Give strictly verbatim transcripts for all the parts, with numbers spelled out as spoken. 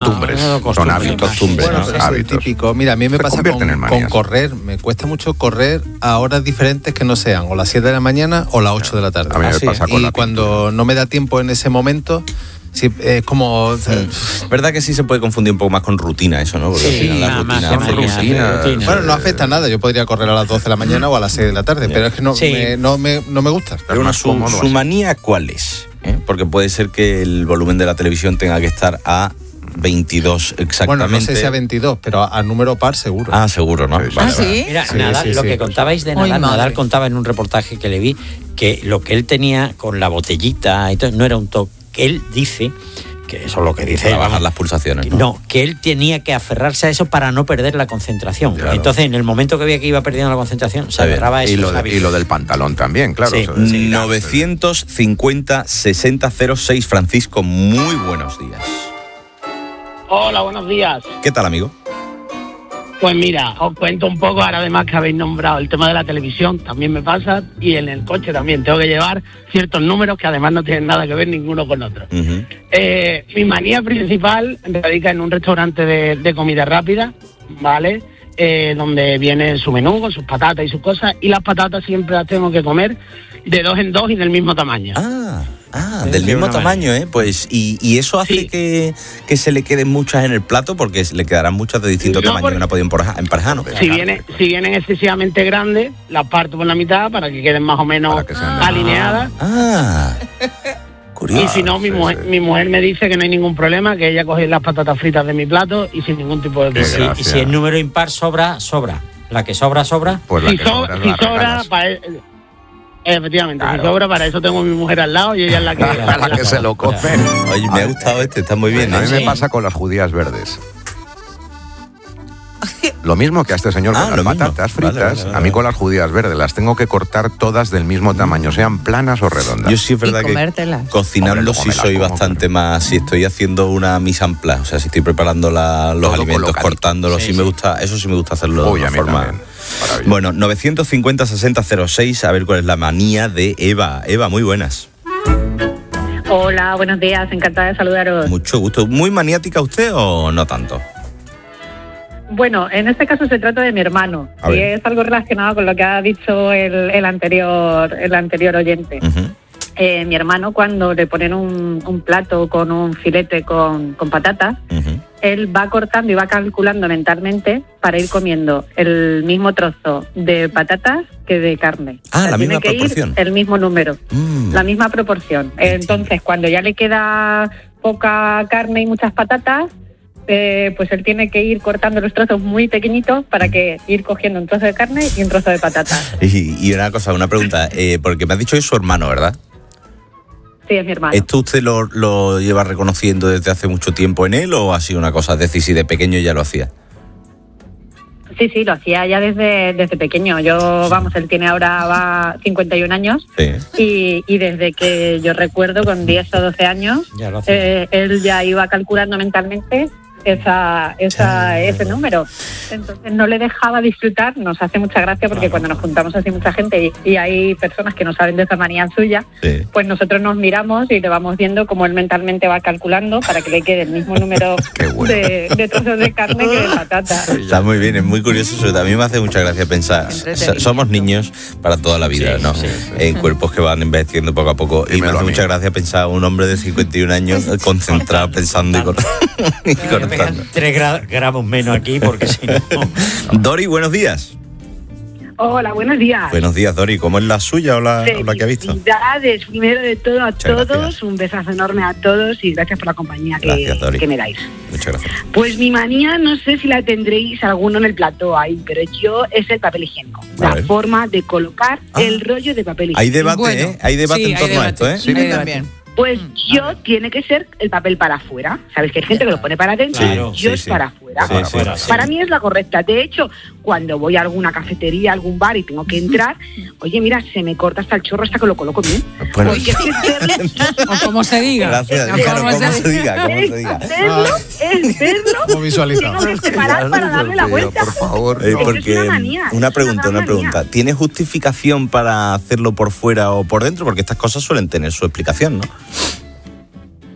costumbres, no, no, son hábitos, costumbres, bueno, ¿no? pero es hábitos. típico. Mira, a mí me Se pasa convierten en con, manías. con correr. Me cuesta mucho correr a horas diferentes que no sean o las siete de la mañana o las ocho de la tarde. A mí me Así pasa es. con Y la cuando no me da tiempo en ese momento, sí, es como... Mm. ¿Verdad que sí se puede confundir un poco más con rutina eso, no? Porque Sí, al final la nada más rutina... que hace que- mañana, rutina. Bueno, no afecta a nada. Yo podría correr a las doce de la mañana o a las seis de la tarde, pero es que no, Sí. me, no, me, no me gusta. Pero una, su, cómodo su así. manía, ¿cuál es? ¿Eh? Porque puede ser que el volumen de la televisión tenga que estar a veintidós exactamente. Bueno, no sé si a veintidós, pero a, a número par seguro. Ah, seguro, ¿no? Sí, sí. Vale, ¿Ah, vale. sí? Mira, Sí, Nadal, sí, lo sí. que contabais de Ay, Nadal, madre. Nadal contaba en un reportaje que le vi que lo que él tenía con la botellita y todo, no era un toque. Él dice, que eso es lo que dice Para él, bajar vamos, las pulsaciones, ¿no? no, que él tenía que aferrarse a eso para no perder la concentración. Claro. Entonces, en el momento que veía que iba perdiendo la concentración, se Está bien. agarraba a eso. Y lo, de- y lo del pantalón también, claro. Sí. o sea, sí, novecientos cincuenta sesenta cero seis, Francisco, muy buenos días. Hola, buenos días. ¿Qué tal, amigo? Pues mira, os cuento un poco, ahora además que habéis nombrado el tema de la televisión, también me pasa, y en el coche también tengo que llevar ciertos números que además no tienen nada que ver ninguno con otro. Ujú. Eh, mi manía principal radica en un restaurante de, de comida rápida, ¿vale? Eh, donde viene su menú con sus patatas y sus cosas, y las patatas siempre las tengo que comer de dos en dos y del mismo tamaño. Ah, ah Sí, del sí, mismo una tamaño, ¿eh? Pues, y, y eso hace Sí. que, que se le queden muchas en el plato, porque le quedarán muchas de distinto No, tamaño porque- que una pueden emparejar, ¿no? Si, viene, si vienen excesivamente grandes, las parto por la mitad para que queden más o menos Para que sean de- alineadas. Ah, curioso. Y si no, mi, sí, mujer, sí. mi mujer me dice que no hay ningún problema, que ella coge las patatas fritas de mi plato y sin ningún tipo de Qué Y si, problema. gracia. y si el número impar sobra, sobra. La que sobra, sobra. Pues la Si, que so- sobra, si la sobra, regalas. para e- efectivamente, Claro. si sobra, para eso tengo a mi mujer al lado y ella es la que... A la que se lo come. Oye, me ha gustado este, está muy bien. A mí ¿eh? me Sí. pasa con las judías verdes. Lo mismo que a este señor Ah, con lo las mismo. patatas Vale, fritas, vale, vale, a mí vale. con las judías verdes las tengo que cortar todas del mismo tamaño, sean planas o redondas. Yo sí es verdad Y que comértelas. cocinando Hombre, luego sí me las soy como, bastante pero- más, si estoy haciendo una mise en place, o sea, si estoy preparando la- los Todo alimentos, colocadito. cortándolos, sí, Sí, me sí. gusta, eso sí me gusta hacerlo Uy, de a una mí forma. también. Maravilloso. Bueno, novecientos cincuenta sesenta cero seis, a ver cuál es la manía de Eva. Eva, muy buenas. Hola, buenos días, encantada de saludaros. Mucho gusto. ¿Muy maniática usted o no tanto? Bueno, en este caso se trata de mi hermano A y ver. es algo relacionado con lo que ha dicho el, el anterior el anterior oyente. Ujú. Eh, mi hermano, cuando le ponen un, un plato con un filete con, con patatas, Ujú. él va cortando y va calculando mentalmente para ir comiendo el mismo trozo de patatas que de carne. Ah, la tiene misma que ir proporción. el mismo número. Mm. La misma proporción. Entonces, cuando ya le queda poca carne y muchas patatas, eh, pues él tiene que ir cortando los trozos muy pequeñitos para que ir cogiendo un trozo de carne y un trozo de patatas. Y, y una cosa, una pregunta, eh, porque me has dicho que es su hermano, ¿verdad? Sí, es mi hermano. ¿Esto usted lo, lo lleva reconociendo desde hace mucho tiempo en él o ha sido una cosa? Es decir, si de pequeño ya lo hacía. Sí, sí, lo hacía ya desde, desde pequeño. Yo, vamos, él tiene ahora va cincuenta y un años Sí. y, y desde que yo recuerdo, con diez o doce años, Ya lo hacía. eh, él ya iba calculando mentalmente esa, esa, ese número. Entonces no le dejaba disfrutar, nos hace mucha gracia porque Claro. cuando nos juntamos así mucha gente y, y hay personas que no saben de esa manía suya, Sí. pues nosotros nos miramos y le vamos viendo cómo él mentalmente va calculando para que le quede el mismo número Qué bueno. de, de trozos de carne que de patata. Está muy bien, es muy curioso eso. A mí me hace mucha gracia pensar, Entretenido. somos niños para toda la vida, Sí, ¿no? sí. En cuerpos que van envejeciendo poco a poco. Y me Dímelo hace a mí. mucha gracia pensar un hombre de cincuenta y un años eh, concentrado pensando y, cort- y cortando. Tres gra- gramos menos aquí porque si no... Dori, buenos días. Hola, buenos días. Buenos días, Dori. ¿Cómo es la suya o la, o la que ha visto? Felicidades, primero de todo a Muchas todos, gracias. un besazo enorme a todos y gracias por la compañía que, Gracias, Dori. que me dais. Muchas gracias. Pues mi manía, no sé si la tendréis alguno en el plató ahí, pero yo es el papel higiénico. A La ver. forma de colocar Ah. el rollo de papel higiénico. Hay debate, Bueno, ¿eh? Hay debate sí, en hay torno a debate. esto, ¿eh? Sí, Hay también. Pues Mm, yo a ver. tiene que ser el papel para afuera. ¿Sabéis que hay gente que lo pone para adentro? Claro, yo sí, es sí. para afuera. Sí, sí, sí. Para mí es la correcta. De hecho, cuando voy a alguna cafetería, algún bar y tengo que entrar, oye, mira, se me corta hasta el chorro hasta que lo coloco bien. Bueno, Porque es que verlo, O como se diga. gracias. No, Claro, como ¿cómo se se diga? ¿Cómo se diga? es verlo, es verlo. Como visualizado. Tengo que separar para darle la vuelta. Por favor. Eh, Es que es porque una manía, una es pregunta, una una gran pregunta. manía. ¿Tiene justificación para hacerlo por fuera o por dentro? Porque estas cosas suelen tener su explicación, ¿no?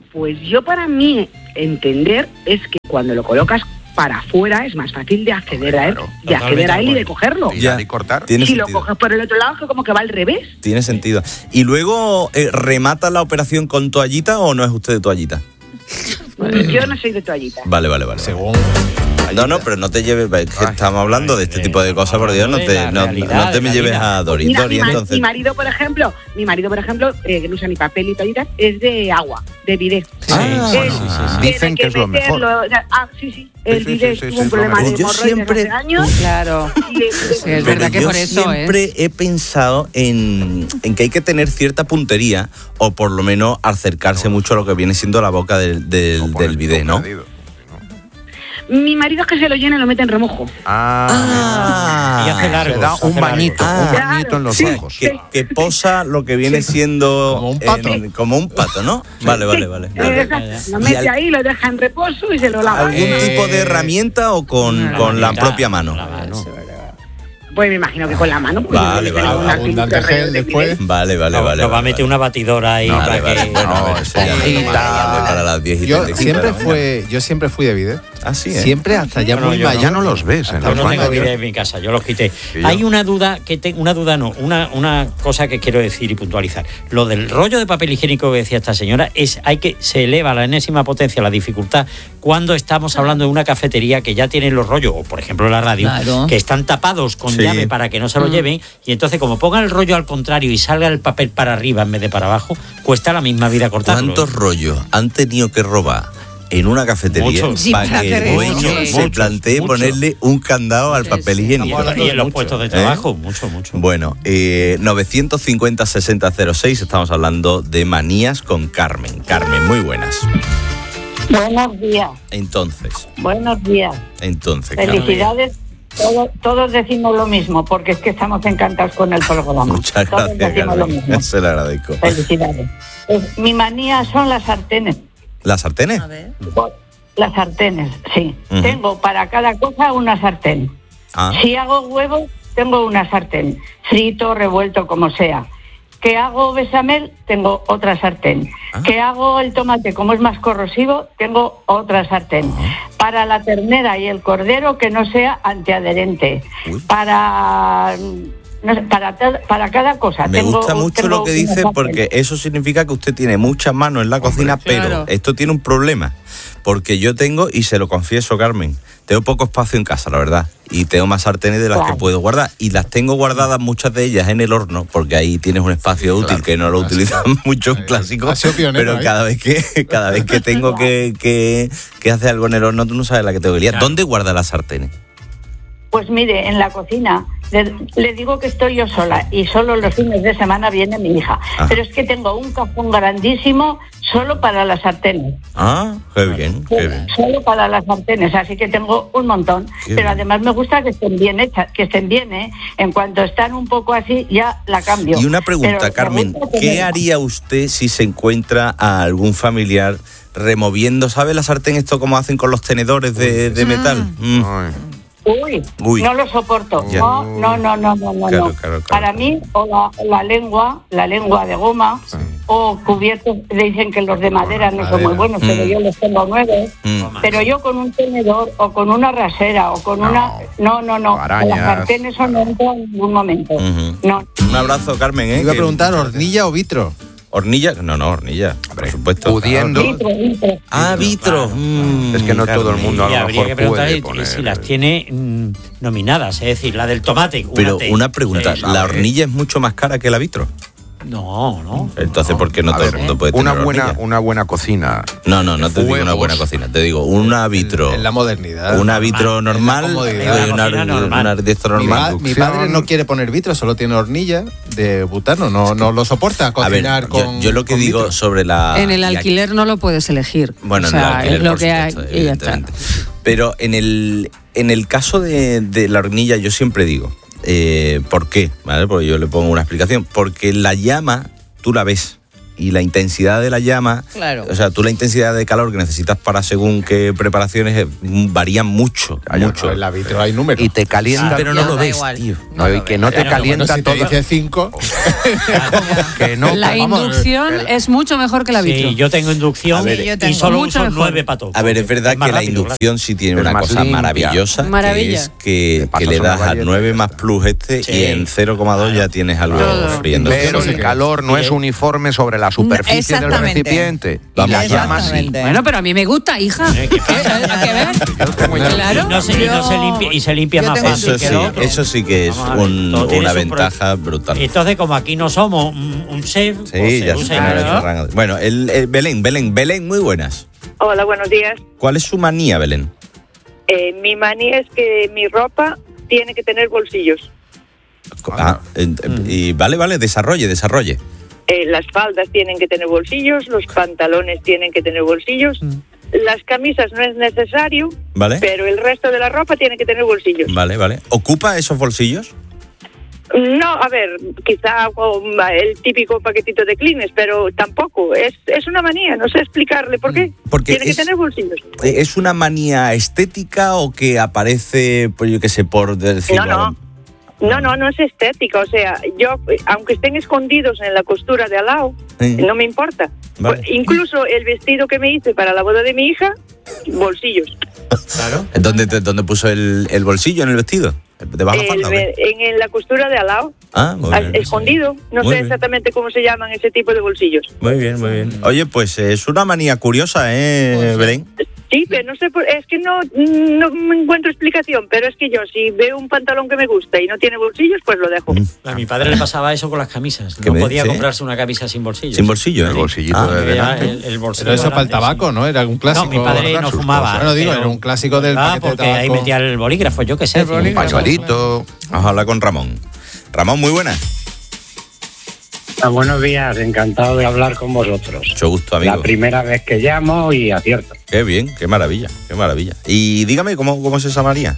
Pues yo, para mí, entender es que cuando lo colocas para afuera es más fácil de acceder a él, Claro, de acceder a él y de cogerlo. Tirar y cortar. Tiene Si sentido. lo coges por el otro lado, es como que va al revés. Tiene sentido. ¿Y luego eh, remata la operación con toallita o no es usted de toallita? Yo no soy de toallita. Vale, vale, vale. Según. No, no, pero no te lleves, es que Ay, estamos hablando de este tipo de cosas, por Dios, no de te, la no, realidad, no te de me la lleves vida. a Dori. Mira, Dori, mi, ma- entonces. mi marido, por ejemplo, mi marido, por ejemplo, eh, que no usa ni papel ni toallitas, es de agua, de bidet. Ah, Él sí, sí, sí. tiene Dicen que es lo mejor. meterlo, o sea, ah, sí, sí. El sí, bidet sí, sí, tuvo sí, un es lo problema mejor. de Yo hemorroides siempre- hace años. Claro. Y, eh, Sí, es Pero verdad que yo por eso, siempre ¿eh? he pensado en, en que hay que tener cierta puntería o por lo menos acercarse mucho a lo que viene siendo la boca del, del, O por del el bidet, ¿no? perdido. Mi marido es que se lo llena y lo mete en remojo. Ah, Y hace largos, se da hace un bañito, largos. un Ah, bañito en los sí. ojos. Que, que posa lo que viene siendo Como un pato. en- como un pato, ¿no? Vale, vale, vale. Eh, exacto. Lo mete al- ahí, lo deja en reposo y se lo lava. ¿Algún Eh, tipo de herramienta o con, La con la manita, propia mano? la mano. Pues me imagino que con la mano. Porque Vale, no vale, tiene vale. una Abundante cinta gel de después. bidet. Vale, vale, No, vale. no va a vale, meter vale. una batidora ahí No, para vale, vale. que... Bueno, a ver, eso ya no- esponjita. para las diez y Yo treinta y cinco siempre de la mañana. fue, yo siempre fui de bidet. Ah, sí, ¿eh? Siempre hasta ya Bueno, muy yo mayor. Ya no los ves en Yo los no tengo baños. bidet en mi casa, yo los quité. Y yo. Hay una duda que te, una duda no, una, una cosa que quiero decir y puntualizar. Lo del rollo de papel higiénico que decía esta señora es hay que se eleva a la enésima potencia la dificultad cuando estamos hablando de una cafetería que ya tienen los rollos, o por ejemplo la radio, Claro. que están tapados con Sí. llave para que no se lo lleven, y entonces como pongan el rollo al contrario y salga el papel para arriba en vez de para abajo, cuesta la misma vida cortarlo. ¿Cuántos rollos han tenido que robar en una cafetería Muchos. Sí, para para que el hacer eso, dueño sí. se Muchos, plantee muchos. ponerle un candado al Sí, papel sí. higiénico? Estamos hablando Y en los mucho, puestos de ¿eh? trabajo, mucho, mucho. Bueno, eh, novecientos cincuenta sesenta cero seis, estamos hablando de manías con Carmen. Carmen, muy buenas. Buenos días, Entonces, buenos días. entonces, Carmen, Felicidades. Todo- todos decimos lo mismo, porque es que estamos encantados con el programa. muchas Todos gracias, decimos lo mismo. Carmen. Se lo agradezco. Felicidades. Pues, mi manía son las sartenes. ¿Las sartenes? Las sartenes, sí. Ujú. Tengo para cada cosa una sartén. Ah, Si hago huevos, tengo una sartén. Frito, revuelto, como sea. Que hago bechamel, tengo otra sartén. Ah. Que hago el tomate, como es más corrosivo, tengo otra sartén. Para la ternera y el cordero, que no sea antiadherente. Uy. Para... no sé, para, ta- para cada cosa. me tengo- gusta mucho tengo lo que una dice sartén. porque eso significa que usted tiene muchas manos en la cocina, pero claro. esto tiene un problema. Porque yo tengo, y se lo confieso, Carmen, tengo poco espacio en casa, la verdad. Y tengo más sartenes de las Claro. que puedo guardar. Y las tengo guardadas, muchas de ellas, en el horno, porque ahí tienes un espacio útil Claro. que no lo utilizan mucho en Eh, clásicos. ha sido pionero Pero ahí. cada vez que cada vez que tengo que, que, que hacer algo en el horno, tú no sabes la que tengo que liar. Claro. ¿Dónde guarda las sartenes? Pues mire, en la cocina, le, le digo que estoy yo sola y solo los fines de semana viene mi hija. Ah. Pero es que tengo un cajón grandísimo solo para las sartenes. Ah, qué bien, qué bien. Solo para las sartenes, así que tengo un montón. Qué Pero bien. además me gusta que estén bien hechas, que estén bien, ¿eh? En cuanto están un poco así, ya la cambio. Y una pregunta, Pero me Carmen, gusta ¿qué tenerla. haría usted si se encuentra a algún familiar removiendo, ¿sabe la sartén esto como hacen con los tenedores de, de metal? Mm. Ay. Uy, Uy. no lo soporto. Ya. No, no, no, no, no, no. Claro, no. claro, claro. Para mí, o la, la lengua, la lengua de goma, o cubiertos, dicen que los de madera no son muy Madera. buenos, pero Mm. yo los tengo nuevos. Mm. Pero yo con un tenedor o con una rasera o con No. una... No, no, no. Arañas. Las sartenes son no entro en ningún momento. Ujú. No. Un abrazo, Carmen. ¿eh? Iba a Que- preguntar, ¿hornilla o vitro? ¿Hornilla? No, no, hornilla, por supuesto. Pudiendo. Vitro, vitro. Ah, vitro. Claro. Mm, Es que no todo el Carmen. mundo a Y lo habría mejor que preguntar puede si- poner- si las tiene mm, nominadas, es decir, la del tomate. Pero T. una pregunta, Sí. ¿la hornilla es mucho más cara que la vitro? No, no. Entonces, ¿por qué no A todo el ver, mundo puede tener una buena, hornilla? una buena cocina. No, no, no te digo una Fuegos. buena cocina, te digo una vitro. En la modernidad. Una vitro normal, En la comodidad. eh, una, Cocina normal. una diestro Mi, normal. pa- mi padre no quiere poner vitro, solo tiene hornilla de butano, no, no lo soporta A ver, cocinar yo, con yo lo que con digo vitro. sobre la... En el la- alquiler no lo puedes elegir. Bueno, o en el sea, alquiler, es lo por que hay supuesto, y ya está. evidentemente. Pero en el, en el caso de, de la hornilla, yo siempre digo, eh, ¿por qué? ¿Vale? Porque yo le pongo una explicación. Porque la llama, tú la ves. y la intensidad de la llama, Claro. o sea, tú la intensidad de calor que necesitas para según qué preparaciones eh, varían mucho, Ay, mucho. En la vitro hay números. Y te calienta. Sí, pero no Ya, lo da ves, igual. tío. No, y que no te Bueno, calienta Bueno, si te todo. dice cinco, Que no, La que vamos, inducción que la- es mucho mejor que la vitro. Sí, yo tengo inducción A ver, Sí, yo y tengo. solo Mucho uso mejor. nueve para todo. A ver, es verdad más que la rápido, inducción sí tiene Es una más cosa limpia. maravillosa, Maravilla. que es que, Te pasas que le una das a galleta. nueve más plus este Sí. y en cero coma dos ya tienes algo Todo. friendo. Pero no sé el qué calor no Y es el- uniforme sobre la superficie del Exactamente. recipiente. Y Vamos, la llama sí. Exactamente. Bueno, pero a mí me gusta, hija. Eh, ¿qué ¿Qué? pasa? ¿Hay que ver? Claro. Y no se, y no se limpia, y se limpia Yo más tengo fácil Eso que sí, lo otro. eso sí que es Vamos a ver, un- todo tiene una su pro- ventaja brutal. Entonces, como aquí no somos un, un chef, pues Sí, se ya usa se me y- ve rango. Bueno, el, el Belén, Belén, Belén, muy buenas. Hola, buenos días. ¿Cuál es su manía, Belén? Eh, mi manía es que mi ropa tiene que tener bolsillos. Ah, eh, y vale, vale, desarrolle, desarrolle. Eh, las faldas tienen que tener bolsillos, los pantalones tienen que tener bolsillos, las camisas no es necesario, ¿Vale? pero el resto de la ropa tiene que tener bolsillos. Vale, vale. ¿Ocupa esos bolsillos? No, a ver, quizá um, el típico paquetito de Kleenex, pero tampoco. Es, es una manía, no sé explicarle por qué. Porque tiene es- que tener bolsillos. Eh, ¿Es una manía estética o que aparece, pues yo qué sé, por decirlo? No, no. No, no, no es estética. O sea, yo, aunque estén escondidos en la costura de al lado, Sí. no me importa. Vale. Pues, incluso el vestido que me hice para la boda de mi hija, bolsillos. Claro. ¿Dónde, te- dónde puso el, el bolsillo en el vestido? ¿Debajo de la El falda? o qué? ve- en, en la costura de al lado, Ah, muy a- bien. escondido. No Muy sé bien. exactamente cómo se llaman ese tipo de bolsillos. Muy bien, muy bien. Oye, pues eh, es una manía curiosa, ¿eh, Belén? Sí, pero no sé, por, es que no, no me encuentro explicación, pero es que yo si veo un pantalón que me gusta y no tiene bolsillos, pues lo dejo. Mm. A mi padre le pasaba eso con las camisas. ¿Qué No me podía dice? comprarse una camisa sin bolsillos. Sin bolsillo, ¿eh? El bolsillito Ah, de Era delante. el, el bolsillo pero eso para el delante, tabaco, sí. ¿no? Era un clásico. No, mi padre no sus fumaba. cosas. Bueno, digo, pero- era un clásico del Ah, paquete de porque ahí tabaco. metía el bolígrafo, yo qué sé. El tío. Un bolígrafo. pañuelito. Vamos a hablar con Ramón. Ramón, muy buenas. Ah, buenos días, encantado de hablar con vosotros. Mucho gusto, amigo. La primera vez que llamo y acierto. Qué bien, qué maravilla, qué maravilla. Y dígame, ¿cómo, cómo es esa manía?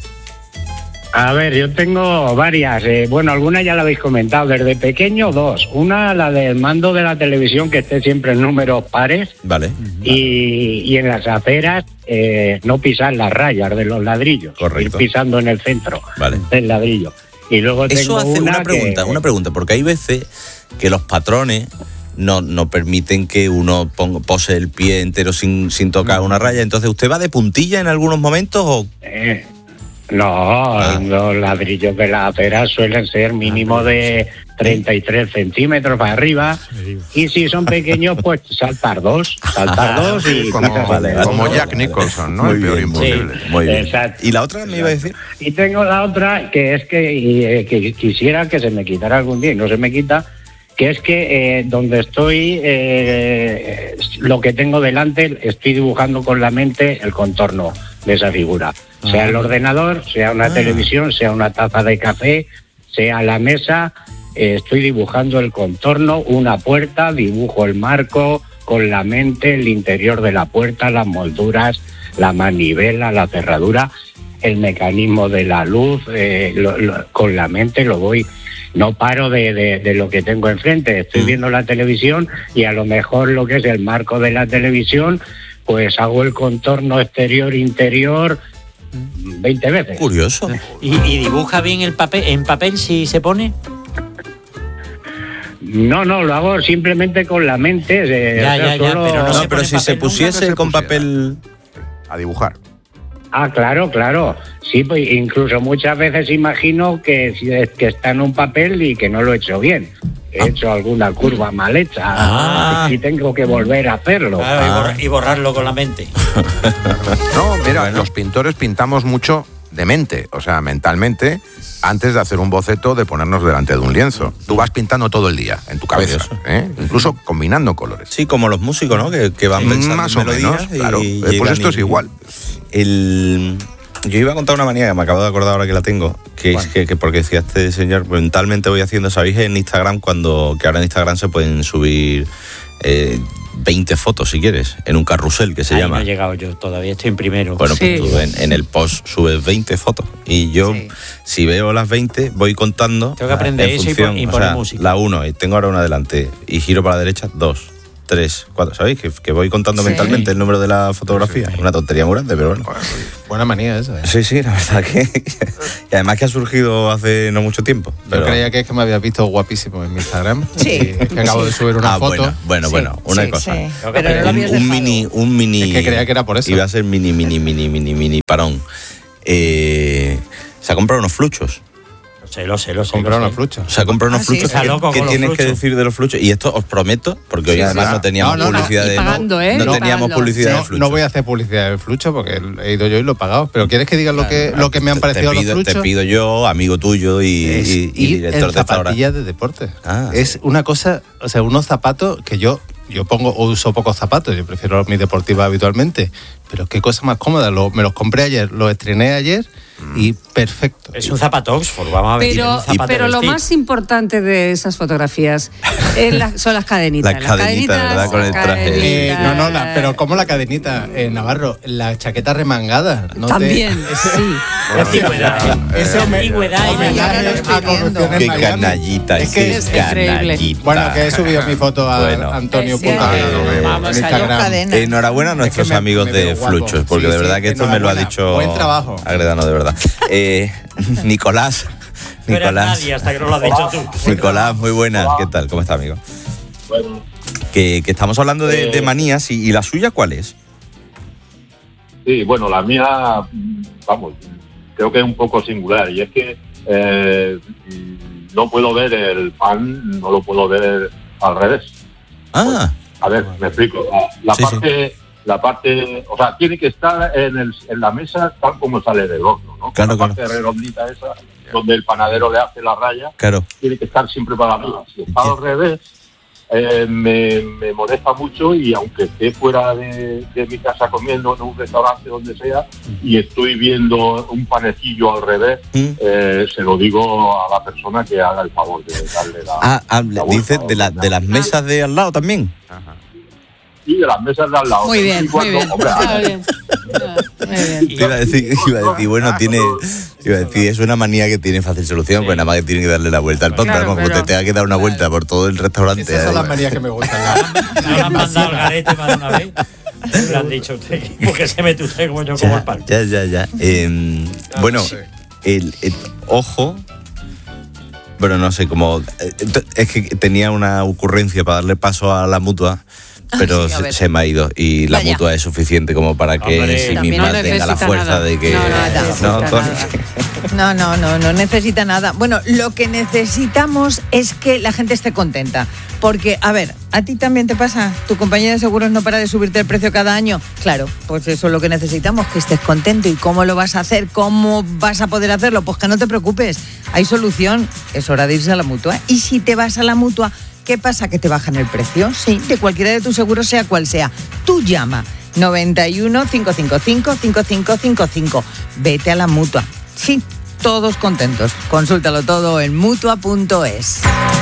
A ver, yo tengo varias. eh, bueno, algunas ya la habéis comentado. Desde pequeño, dos. Una, la del mando de la televisión, que esté siempre en números pares. Vale, Y, y en las aceras, eh, no pisar las rayas de los ladrillos. Correcto. Ir pisando en el centro vale. del ladrillo. Y luego Eso tengo hace una, una, pregunta, que- una pregunta, porque hay veces que los patrones no, no permiten que uno ponga, pose el pie entero sin, sin tocar una raya. Entonces, ¿usted va de puntilla en algunos momentos o...? Eh, no, Ah. los ladrillos de la acera suelen ser mínimo de treinta y tres centímetros para arriba. Y si son pequeños, pues saltar dos. Saltar dos y Como, quizás- vale, vale. como Jack Nicholson, ¿no? Muy El peor bien, imposible. Muy bien. Exacto. ¿Y la otra me iba a decir? Y tengo la otra que es que, y, eh, que quisiera que se me quitara algún día y no se me quita, que es que eh, donde estoy, eh, lo que tengo delante, estoy dibujando con la mente el contorno de esa figura. Sea el ordenador, sea una Ah. televisión, sea una taza de café, sea la mesa, eh, estoy dibujando el contorno, una puerta, dibujo el marco con la mente, el interior de la puerta, las molduras, la manivela, la cerradura, el mecanismo de la luz, eh, lo- lo- con la mente lo voy, no paro de, de- de lo que tengo enfrente, estoy viendo la televisión y a lo mejor lo que es el marco de la televisión, pues hago el contorno exterior, interior, veinte veces. Curioso. ¿Y, y dibuja bien el papel en papel si se pone? No, no, lo hago simplemente con la mente. eh, Ya, o sea, ya, ya, solo- pero no No, se pero pone si se papel nunca, pusiese que se con pusiera. papel... A dibujar. Ah, claro, claro. Sí, pues incluso muchas veces imagino que, que está en un papel y que no lo he hecho bien. He hecho alguna curva mal hecha Ah. y tengo que volver a hacerlo. Claro, y, borra- y borrarlo con la mente. No, mira, los pintores pintamos mucho de mente, o sea, mentalmente, antes de hacer un boceto, de ponernos delante de un lienzo. Tú vas pintando todo el día, en tu cabeza, Curioso. ¿eh? Incluso combinando colores. Sí, como los músicos, ¿no? Que, que van Sí, pensando más en o melodías menos, y claro. Eh, pues llegan esto y- es igual. El... Yo iba a contar una manía que me acabo de acordar ahora que la tengo, que es que, que porque decía este señor, mentalmente voy haciendo, ¿sabéis? En Instagram, cuando que ahora en Instagram se pueden subir eh, veinte fotos, si quieres, en un carrusel que se Ahí llama. no he llegado yo, todavía estoy en primero. Bueno, Sí. pues tú en, en el post subes veinte fotos y yo, Sí. si veo las veinte, voy contando. Tengo que aprender en eso y función, pon- y o poner sea, música. La uno, y tengo ahora una delante, y giro para la derecha, dos. tres, cuatro. ¿Sabéis? Que, que voy contando Sí. mentalmente el número de la fotografía. Es una tontería muy grande, pero bueno. Buena manía esa, ¿eh? Sí, sí, la verdad que... Y además que ha surgido hace no mucho tiempo. Pero... Yo creía que es que me habías visto guapísimo en mi Instagram. Sí. Y es que acabo de subir una ah, foto. bueno, bueno, Sí, bueno, una sí, cosa. sí. Pero Pero no lo un, habías un dejado. mini, un mini... Es que creía que era por eso. Iba a ser mini, mini, mini, mini, mini, mini parón. Eh, se ha comprado unos fluchos. Lo sé, lo sé, lo sé. Comprar lo una sé. flucha. Se ha comprado unos Ah, sí. fluchos. Está ¿Qué, loco qué con los tienes que fluchos. decir de los fluchos? Y esto os prometo, porque hoy Sí, además sí. no teníamos No, no, no. publicidad Y de... pagando, ¿eh? No No teníamos pagando. publicidad de No, fluchos. no voy a hacer publicidad del flucho porque he ido yo y lo he pagado. Pero ¿quieres que diga lo que, lo que me han Te- parecido te los pido, fluchos? Te pido yo, amigo tuyo y, Es y- y ir director en de esta hora. zapatillas de deporte. Ah. Es una cosa, o sea, unos zapatos que yo yo pongo o uso pocos zapatos, yo prefiero mis deportivas habitualmente, pero qué cosa más cómoda. Lo- me los compré ayer, los estrené ayer y perfecto. Es un zapato Oxford, vamos a ver. Pero, un zapato pero de lo vestir. más importante de esas fotografías es la- son las cadenitas. Las cadenitas, ¿verdad? Con el traje. Eh, no, no, la- cadenitas. pero como la cadenita, eh, Navarro, la chaqueta remangada. ¿no te- También, sí. La antigüedad, ¿eh? Ese La home- antigüedad y la- homenaje Ahora lo estoy a corrupción viendo. en Qué Miami. canallita, Es qué que es increíble. canallita. Bueno, que he subido mi foto a Bueno. Antonio Sí, punto sí. en Vamos allá, Instagram. cadena. Enhorabuena a nuestros Es que me- amigos me de veo guapo. Fluchos, porque Sí, de verdad sí, que esto me lo ha enhorabuena. dicho Buen trabajo. Agredano, de verdad. Eh, Nicolás. No eras Nicolás. nadie hasta que no lo has dicho tú. Nicolás, muy buenas. ¿Qué tal? ¿Cómo está, amigo? Bueno, Que, que estamos hablando de, de manías y, y la suya, ¿cuál es? sí, bueno, la mía, mm, vamos, creo que es un poco singular y es que eh, mm, no puedo ver el pan, no lo puedo ver al revés. Ah, A ver, me explico. La, la Sí, parte, la parte, o sea, tiene que estar en, el, en la mesa tal como sale del horno, ¿no? Claro, la claro. parte redondita esa, donde el panadero le hace la raya, claro. tiene que estar siempre para arriba. Si está al revés, eh, me, me molesta mucho y aunque esté fuera de, de mi casa comiendo en un restaurante donde sea y estoy viendo un panecillo al revés, Mm. eh, se lo digo a la persona que haga el favor de darle la... Ah, ah, la dice vuelta, de, la, ¿no? de las mesas de al lado también. Y de las mesas de al lado. Muy bien, Y cuando- muy bien. hombre, Está bien. Muy bien. Te iba a decir, iba a decir, bueno, tiene, iba a decir, es una manía que tiene fácil solución, pues nada más que tiene que darle la vuelta al pan, Claro, pero como pero- te tenga que dar una vuelta por todo el restaurante. Esas son ahí. las manías que me gustan. ¿No le han mandado al garete más de una vez? Le han dicho usted, porque se mete usted como yo como el Ya, pan. ya, ya, ya. Eh, bueno, sé. el, el- ojo. Bueno, no sé, como. eh, Es que tenía una ocurrencia para darle paso a la mutua, pero sí, a se, ver. se me ha ido. Y la Vaya. mutua es suficiente como para que Hombre, si mi también madre no tenga la necesita fuerza nada. de que. No, no necesita No, Tony. No, no, no, no necesita nada. Bueno, lo que necesitamos es que la gente esté contenta. Porque, a ver, ¿a ti también te pasa? ¿Tu compañía de seguros no para de subirte el precio cada año? Claro, pues eso es lo que necesitamos, que estés contento. ¿Y cómo lo vas a hacer? ¿Cómo vas a poder hacerlo? Pues que no te preocupes, hay solución. Es hora de irse a la Mutua. Y si te vas a la Mutua, ¿qué pasa? ¿Que te bajan el precio? Sí, de cualquiera de tus seguros, sea cual sea. Tú llama noventa y uno, cinco cinco cinco, cinco cinco cinco cinco. Vete a la Mutua. Sí, todos contentos. Consúltalo todo en mutua punto es.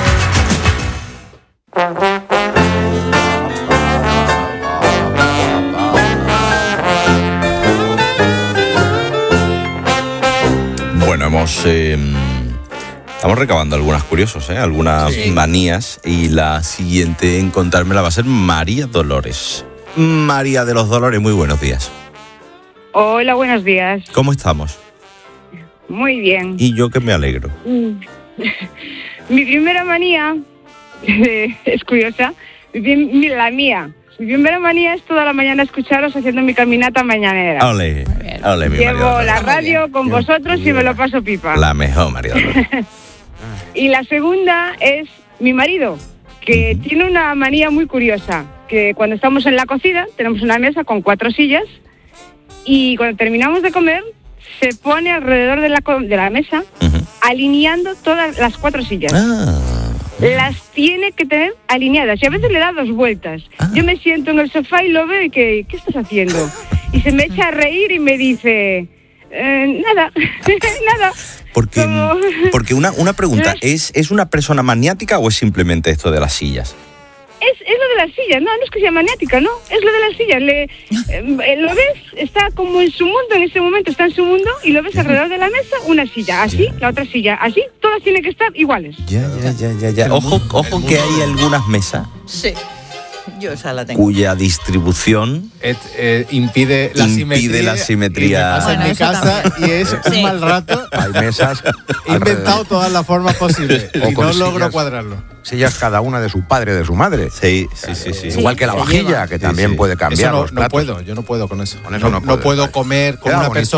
Bueno, hemos. eh, estamos recabando algunas curiosos, ¿eh? Algunas Sí. manías. Y la siguiente en contármela va a ser María Dolores. María de los Dolores, muy buenos días. Hola, buenos días. ¿Cómo estamos? Muy bien. Y yo que me alegro. Mm. Mi primera manía eh, es curiosa. Mi prim- mi- la mía. Mi primera manía es toda la mañana escucharos haciendo mi caminata mañanera. Ole, ole, mi María Llevo Dolores. la radio con vosotros y me lo paso pipa. La mejor, María Dolores. Y la segunda es mi marido, que tiene una manía muy curiosa, que cuando estamos en la cocina tenemos una mesa con cuatro sillas y cuando terminamos de comer se pone alrededor de la, co- de la mesa Ujú. alineando todas las cuatro sillas. Ah, Las tiene que tener alineadas y a veces le da dos vueltas. Yo me siento en el sofá y lo veo y que, ¿qué estás haciendo? Y se me echa a reír y me dice, eh, nada, nada. porque, Como- porque una, una pregunta, ¿es, ¿es una persona maniática o es simplemente esto de las sillas? Es, es lo de las sillas, no, no es que sea maniática, no, es lo de las sillas. Le, eh, lo ves, está como en su mundo, en ese momento está en su mundo y lo ves alrededor de la mesa, una silla, así, la otra silla, así, todas tienen que estar iguales. Ya, ya, ya, ya, ya. Ojo, ojo que hay algunas mesas Sí. Yo esa la tengo. cuya distribución Et- eh, impide la impide simetría. la simetría. Y me pasa Bueno, en mi eso casa también. y es Sí. un mal rato. Hay mesas. He inventado todas las formas posibles O y con no logro sillas- cuadrarlo. Sillas cada una de su padre, de su madre. Sí, sí, sí, sí. Igual que la se vajilla, lleva. que Sí, también sí. puede cambiar Eso no, los no platos. puedo, yo no puedo con eso. Con eso no puedes, puedo vale. comer con Queda una bonito. persona